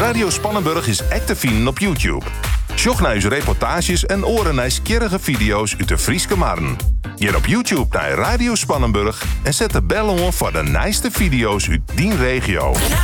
Radio Spannenburg is echt te vinden op YouTube. Sjoch naar uw reportages en oren naar skierrige video's uit de Frieske Marn. Ga op YouTube naar Radio Spannenburg en zet de bel om voor de nieuwste video's uit die regio.